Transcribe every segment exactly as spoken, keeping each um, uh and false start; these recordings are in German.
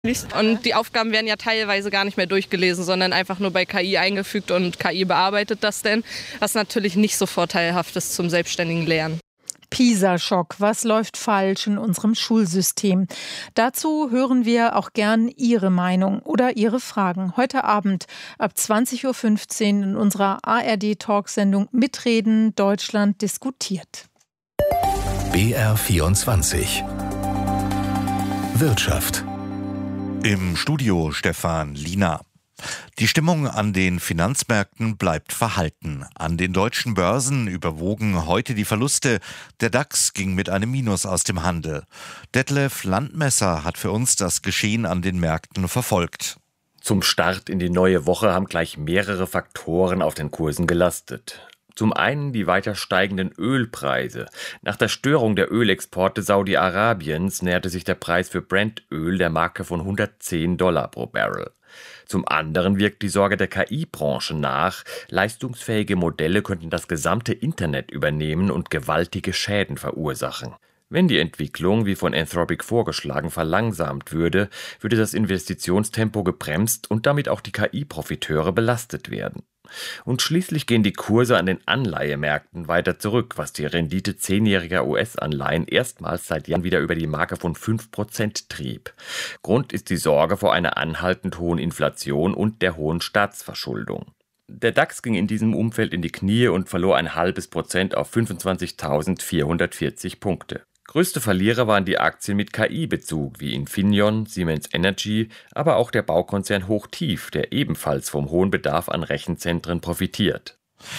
Und die Aufgaben werden ja teilweise gar nicht mehr durchgelesen, sondern einfach nur bei K I eingefügt und K I bearbeitet das denn, was natürlich nicht so vorteilhaft ist zum selbstständigen Lernen. PISA-Schock. Was läuft falsch in unserem Schulsystem? Dazu hören wir auch gern Ihre Meinung oder Ihre Fragen. Heute Abend ab zwanzig Uhr fünfzehn in unserer A R D-Talksendung Mitreden Deutschland diskutiert. B R vierundzwanzig Wirtschaft. Im Studio Stefan Lina. Die Stimmung an den Finanzmärkten bleibt verhalten. An den deutschen Börsen überwogen heute die Verluste. Der DAX ging mit einem Minus aus dem Handel. Detlef Landmesser hat für uns das Geschehen an den Märkten verfolgt. Zum Start in die neue Woche haben gleich mehrere Faktoren auf den Kursen gelastet. Zum einen die weiter steigenden Ölpreise. Nach der Störung der Ölexporte Saudi-Arabiens näherte sich der Preis für Brent-Öl der Marke von hundertzehn Dollar pro Barrel. Zum anderen wirkt die Sorge der K I-Branche nach. Leistungsfähige Modelle könnten das gesamte Internet übernehmen und gewaltige Schäden verursachen. Wenn die Entwicklung, wie von Anthropic vorgeschlagen, verlangsamt würde, würde das Investitionstempo gebremst und damit auch die K I-Profiteure belastet werden. Und schließlich gehen die Kurse an den Anleihemärkten weiter zurück, was die Rendite zehnjähriger U S-Anleihen erstmals seit Jahren wieder über die Marke von fünf Prozent trieb. Grund ist die Sorge vor einer anhaltend hohen Inflation und der hohen Staatsverschuldung. Der DAX ging in diesem Umfeld in die Knie und verlor ein halbes Prozent auf fünfundzwanzigtausendvierhundertvierzig Punkte. Größte Verlierer waren die Aktien mit K I-Bezug wie Infineon, Siemens Energy, aber auch der Baukonzern Hochtief, der ebenfalls vom hohen Bedarf an Rechenzentren profitiert.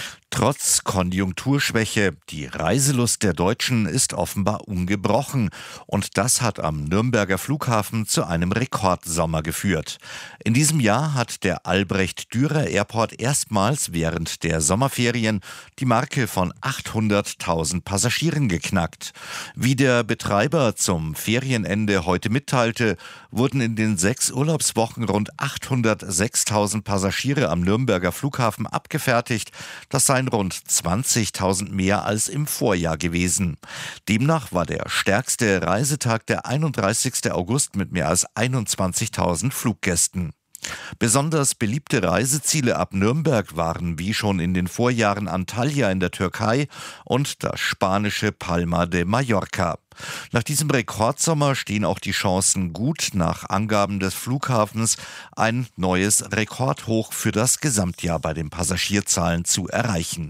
Trotz Konjunkturschwäche, die Reiselust der Deutschen ist offenbar ungebrochen. Und das hat am Nürnberger Flughafen zu einem Rekordsommer geführt. In diesem Jahr hat der Albrecht-Dürer-Airport erstmals während der Sommerferien die Marke von achthunderttausend Passagieren geknackt. Wie der Betreiber zum Ferienende heute mitteilte, wurden in den sechs Urlaubswochen rund achthundertsechstausend Passagiere am Nürnberger Flughafen abgefertigt. Das seien rund zwanzigtausend mehr als im Vorjahr gewesen. Demnach war der stärkste Reisetag der einunddreißigsten August mit mehr als einundzwanzigtausend Fluggästen. Besonders beliebte Reiseziele ab Nürnberg waren wie schon in den Vorjahren Antalya in der Türkei und das spanische Palma de Mallorca. Nach diesem Rekordsommer stehen auch die Chancen gut, nach Angaben des Flughafens ein neues Rekordhoch für das Gesamtjahr bei den Passagierzahlen zu erreichen.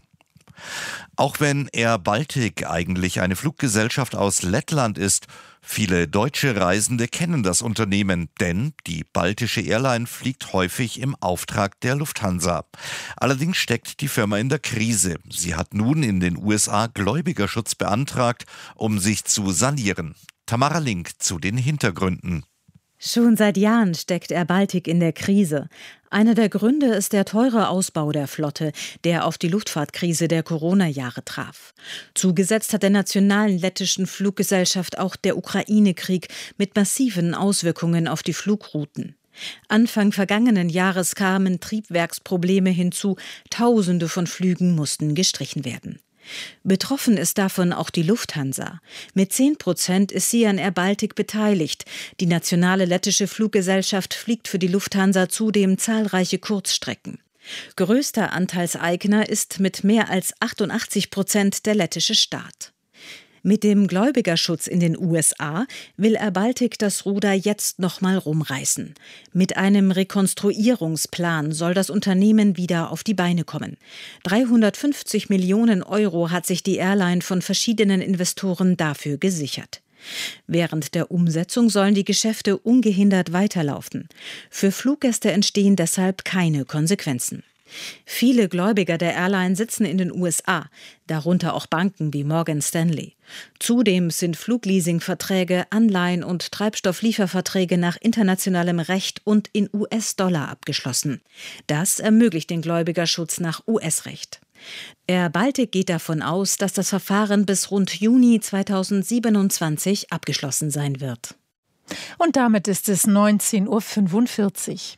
Auch wenn Air Baltic eigentlich eine Fluggesellschaft aus Lettland ist, viele deutsche Reisende kennen das Unternehmen, denn die baltische Airline fliegt häufig im Auftrag der Lufthansa. Allerdings steckt die Firma in der Krise. Sie hat nun in den U S A Gläubigerschutz beantragt, um sich zu sanieren. Tamara Link zu den Hintergründen. Schon seit Jahren steckt Air Baltic in der Krise. Einer der Gründe ist der teure Ausbau der Flotte, der auf die Luftfahrtkrise der Corona-Jahre traf. Zugesetzt hat der nationalen lettischen Fluggesellschaft auch der Ukraine-Krieg mit massiven Auswirkungen auf die Flugrouten. Anfang vergangenen Jahres kamen Triebwerksprobleme hinzu, Tausende von Flügen mussten gestrichen werden. Betroffen ist davon auch die Lufthansa. Mit zehn Prozent ist sie an Air Baltic beteiligt. Die nationale lettische Fluggesellschaft fliegt für die Lufthansa zudem zahlreiche Kurzstrecken. Größter Anteilseigner ist mit mehr als achtundachtzig Prozent der lettische Staat. Mit dem Gläubigerschutz in den U S A will Air Baltic das Ruder jetzt nochmal rumreißen. Mit einem Rekonstruierungsplan soll das Unternehmen wieder auf die Beine kommen. dreihundertfünfzig Millionen Euro hat sich die Airline von verschiedenen Investoren dafür gesichert. Während der Umsetzung sollen die Geschäfte ungehindert weiterlaufen. Für Fluggäste entstehen deshalb keine Konsequenzen. Viele Gläubiger der Airline sitzen in den U S A, darunter auch Banken wie Morgan Stanley. Zudem sind Flugleasingverträge, Anleihen und Treibstofflieferverträge nach internationalem Recht und in U S-Dollar abgeschlossen. Das ermöglicht den Gläubigerschutz nach U S-Recht. Air Baltic geht davon aus, dass das Verfahren bis rund Juni zweitausendsiebenundzwanzig abgeschlossen sein wird. Und damit ist es neunzehn Uhr fünfundvierzig.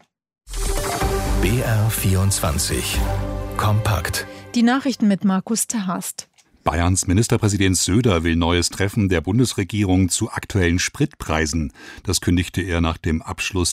B R vierundzwanzig Kompakt. Die Nachrichten mit Markus Terhast. Bayerns Ministerpräsident Söder will neues Treffen der Bundesregierung zu aktuellen Spritpreisen. Das kündigte er nach dem Abschluss